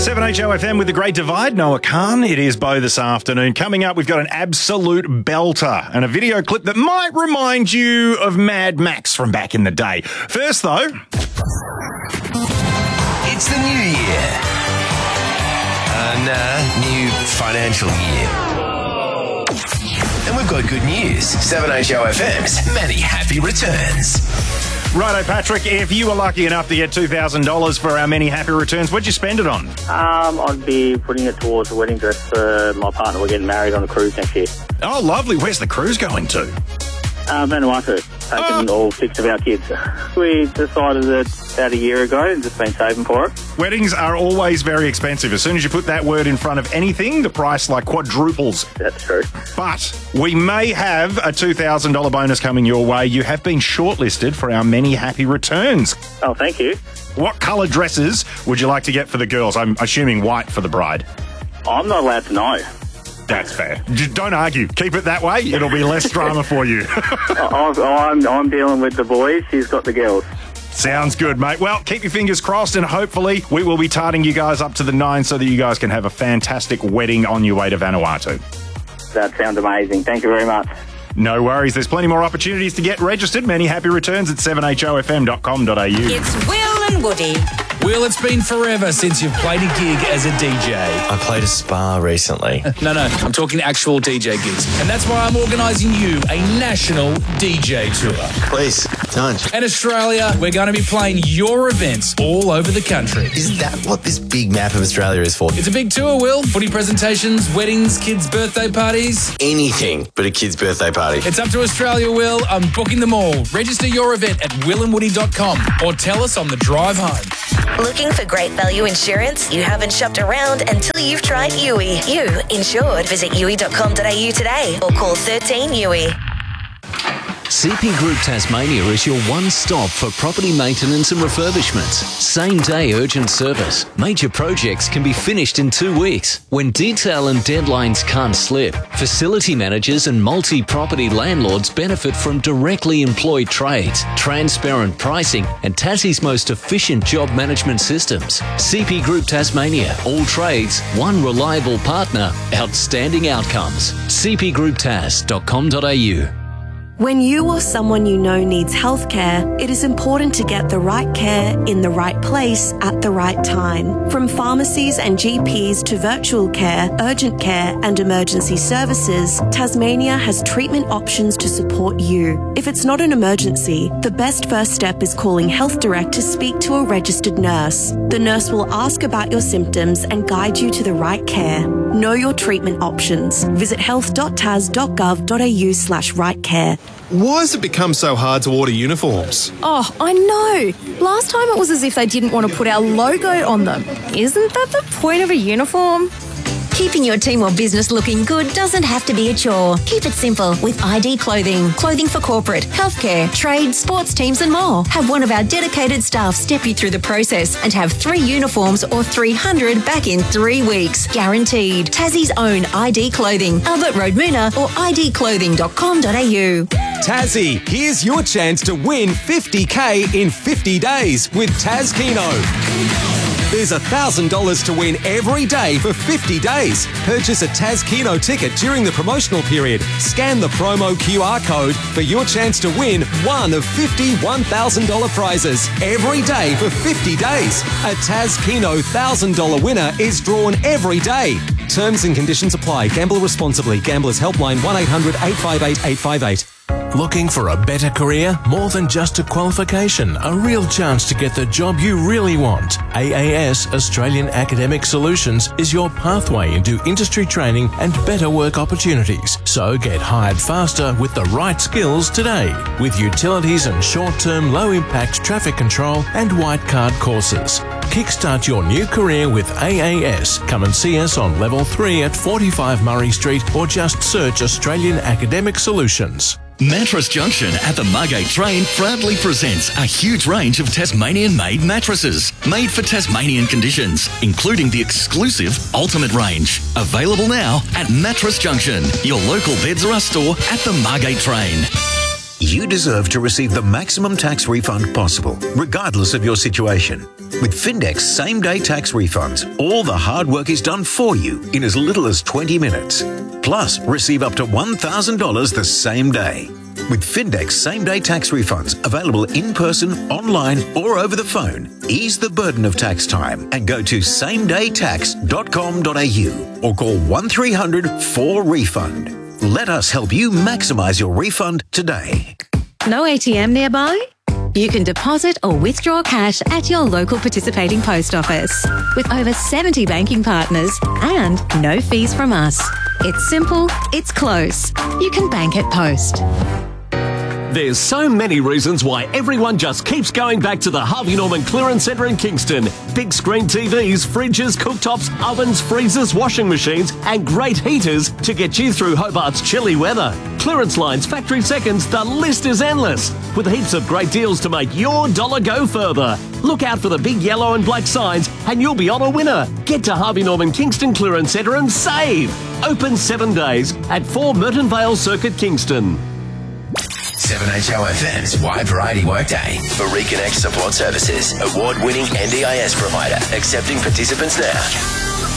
7HOFM with The Great Divide. Noah Khan. It is Bo this afternoon. Coming up, we've got an absolute belter and a video clip that might remind you of Mad Max from back in the day. First, though... It's the new year. New financial year. And we've got good news. 7HOFM's many happy returns. Righto, Patrick, if you were lucky enough to get $2,000 for our many happy returns, what'd you spend it on? I'd be putting it towards a wedding dress for my partner. We're getting married on a cruise next year. Oh, lovely. Where's the cruise going to? Vanuatu, taking all 6 of our kids. We decided it about a year ago and just been saving for it. Weddings are always very expensive. As soon as you put that word in front of anything, the price quadruples. That's true. But we may have a $2,000 bonus coming your way. You have been shortlisted for our many happy returns. Oh, thank you. What colour dresses would you like to get for the girls? I'm assuming white for the bride. I'm not allowed to know. That's fair. Don't argue. Keep it that way. It'll be less drama for you. I'm dealing with the boys. She's got the girls. Sounds good, mate. Well, keep your fingers crossed and hopefully we will be tarting you guys up to the 9 so that you guys can have a fantastic wedding on your way to Vanuatu. That sounds amazing. Thank you very much. No worries. There's plenty more opportunities to get registered. Many happy returns at 7hofm.com.au. It's Will and Woody. Will, it's been forever since you've played a gig as a DJ. I played a spa recently. No, I'm talking actual DJ gigs. And that's why I'm organising you a national DJ tour. Please, don't. In Australia, we're going to be playing your events all over the country. Is that what this big map of Australia is for? It's a big tour, Will. Footy presentations, weddings, kids' birthday parties. Anything but a kid's birthday party. It's up to Australia, Will. I'm booking them all. Register your event at willandwoody.com or tell us on the drive home. Looking for great value insurance? You haven't shopped around until you've tried Yui. You insured. Visit yui.com.au today or call 13 Yui. CP Group Tasmania is your one-stop for property maintenance and refurbishments. Same-day urgent service. Major projects can be finished in 2 weeks. When detail and deadlines can't slip, facility managers and multi-property landlords benefit from directly employed trades, transparent pricing, and Tassie's most efficient job management systems. CP Group Tasmania. All trades, one reliable partner, outstanding outcomes. cpgrouptas.com.au. When you or someone you know needs healthcare, it is important to get the right care in the right place at the right time. From pharmacies and GPs to virtual care, urgent care and emergency services, Tasmania has treatment options to support you. If it's not an emergency, the best first step is calling Health Direct to speak to a registered nurse. The nurse will ask about your symptoms and guide you to the right care. Know your treatment options. Visit health.tas.gov.au/right care. Why has it become so hard to order uniforms? Oh, I know. Last time it was as if they didn't want to put our logo on them. Isn't that the point of a uniform? Keeping your team or business looking good doesn't have to be a chore. Keep it simple with ID Clothing. Clothing for corporate, healthcare, trade, sports teams and more. Have one of our dedicated staff step you through the process and have 3 uniforms or 300 back in 3 weeks. Guaranteed. Tassie's own ID Clothing. Albert Road, Moona or idclothing.com.au. Tassie, here's your chance to win $50K in 50 days with Tas Keno. There's $1,000 to win every day for 50 days. Purchase a Tas Keno ticket during the promotional period. Scan the promo QR code for your chance to win one of 50 $1,000 prizes every day for 50 days. A Tas Keno $1,000 winner is drawn every day. Terms and conditions apply. Gamble responsibly. Gamblers Helpline 1-800-858-858. Looking for a better career? More than just a qualification, a real chance to get the job you really want. AAS, Australian Academic Solutions, is your pathway into industry training and better work opportunities. So get hired faster with the right skills today. With utilities and short-term low-impact traffic control and white card courses. Kickstart your new career with AAS. Come and see us on Level 3 at 45 Murray Street or just search Australian Academic Solutions. Mattress Junction at the Margate Train proudly presents a huge range of Tasmanian-made mattresses, made for Tasmanian conditions, including the exclusive Ultimate range. Available now at Mattress Junction, your local Beds R Us store at the Margate Train. You deserve to receive the maximum tax refund possible, regardless of your situation. With Findex same-day tax refunds, all the hard work is done for you in as little as 20 minutes. Plus, receive up to $1,000 the same day. With Findex same-day tax refunds available in person, online or over the phone, ease the burden of tax time and go to samedaytax.com.au or call 1300 4REFUND. Let us help you maximise your refund today. No ATM nearby? You can deposit or withdraw cash at your local participating post office with over 70 banking partners and no fees from us. It's simple, it's close. You can bank at Post. There's so many reasons why everyone just keeps going back to the Harvey Norman Clearance Centre in Kingston. Big screen TVs, fridges, cooktops, ovens, freezers, washing machines and great heaters to get you through Hobart's chilly weather. Clearance lines, factory seconds, the list is endless. With heaps of great deals to make your dollar go further. Look out for the big yellow and black signs and you'll be on a winner. Get to Harvey Norman Kingston Clearance Centre and save. Open 7 days at 4 Merton Vale Circuit, Kingston. 7HOFM's Wide Variety Workday for Reconnect Support Services, award-winning NDIS provider, accepting participants now.